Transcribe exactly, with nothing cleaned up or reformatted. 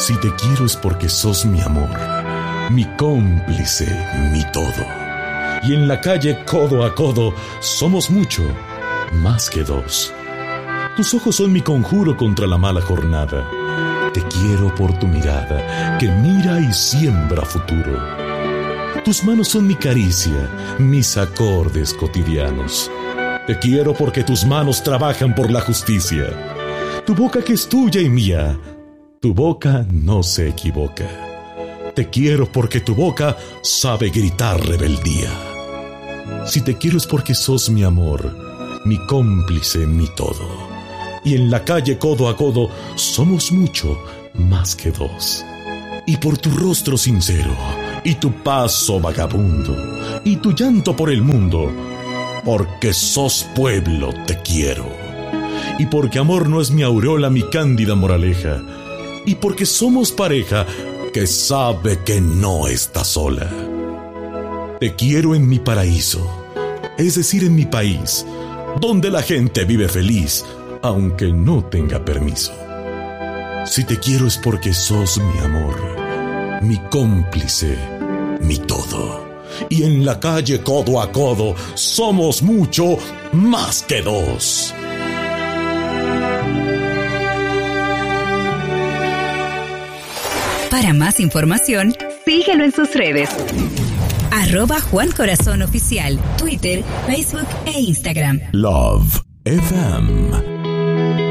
Si te quiero es porque sos mi amor, mi cómplice, mi todo. Y en la calle codo a codo somos mucho, más que dos. Tus ojos son mi conjuro contra la mala jornada. Te quiero por tu mirada, que mira y siembra futuro. Tus manos son mi caricia, mis acordes cotidianos. Te quiero porque tus manos trabajan por la justicia. Tu boca que es tuya y mía, tu boca no se equivoca. Te quiero porque tu boca sabe gritar rebeldía. Si te quiero es porque sos mi amor, mi cómplice, mi todo. Y en la calle codo a codo somos mucho, más que dos. Y por tu rostro sincero, y tu paso vagabundo, y tu llanto por el mundo, porque sos pueblo te quiero. Y porque amor no es mi aureola, mi cándida moraleja. Y porque somos pareja que sabe que no está sola. Te quiero en mi paraíso, es decir, en mi país, donde la gente vive feliz, aunque no tenga permiso. Si te quiero es porque sos mi amor, mi cómplice, mi todo. Y en la calle codo a codo somos mucho más que dos. Para más información, síguelo en sus redes. Arroba Juan Corazón Oficial, Twitter, Facebook e Instagram. Love F M.